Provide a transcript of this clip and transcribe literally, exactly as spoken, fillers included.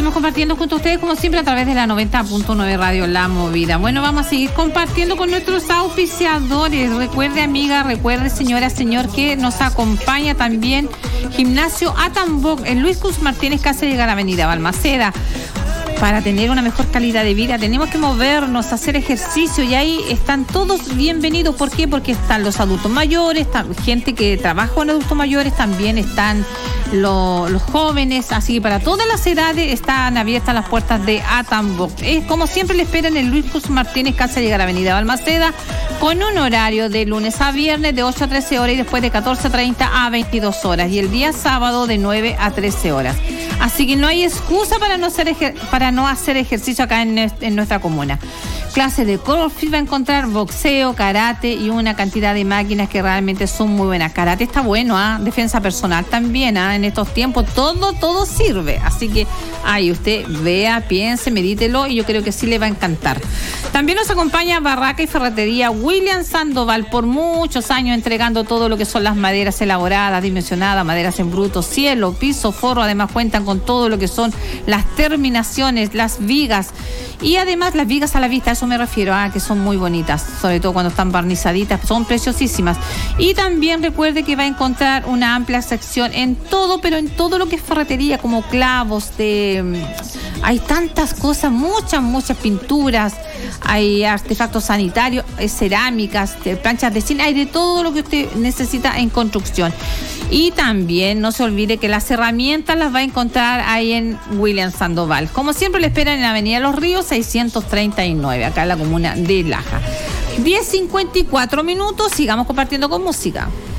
seguimos compartiendo junto a ustedes, como siempre, a través de la noventa punto nueve Radio La Movida. Bueno, vamos a seguir compartiendo con nuestros auspiciadores. Recuerde, amiga, recuerde, señora, señor, que nos acompaña también Gimnasio Atambok en Luis Cruz Martínez, casi llegar a la avenida Balmaceda. Para tener una mejor calidad de vida tenemos que movernos, hacer ejercicio, y ahí están todos bienvenidos. ¿Por qué? Porque están los adultos mayores, gente que trabaja con adultos mayores, también están lo, los jóvenes, así que para todas las edades están abiertas las puertas de Atambok. Es como siempre le esperan en Luis Cruz Martínez, casi llegar a la avenida Balmaceda, con un horario de lunes a viernes de ocho a trece horas y después de catorce treinta a veintidós horas, y el día sábado de nueve a trece horas. Así que no hay excusa para no hacer, ejer- para no hacer ejercicio acá en, en nuestra comuna. Clases de CrossFit va a encontrar, boxeo, karate y una cantidad de máquinas que realmente son muy buenas. Karate está bueno, ¿ah? ¿eh? Defensa personal también, ¿ah? ¿eh? En estos tiempos todo, todo sirve. Así que ahí usted vea, piense, medítelo, y yo creo que sí le va a encantar. También nos acompaña Barraca y Ferretería William Sandoval, por muchos años entregando todo lo que son las maderas elaboradas, dimensionadas, maderas en bruto, cielo, piso, forro. Además cuentan con todo lo que son las terminaciones, las vigas, y además las vigas a la vista, a eso me refiero, a que son muy bonitas, sobre todo cuando están barnizaditas, son preciosísimas. Y también recuerde que va a encontrar una amplia sección en todo, pero en todo lo que es ferretería, como clavos, de hay tantas cosas, muchas, muchas pinturas, hay artefactos sanitarios, cerámicas, planchas de cine, hay de todo lo que usted necesita en construcción. Y también no se olvide que las herramientas las va a encontrar ahí en William Sandoval. Como siempre le esperan en la avenida Los Ríos seiscientos treinta y nueve, acá en la comuna de Laja. diez cincuenta y cuatro minutos, sigamos compartiendo con música.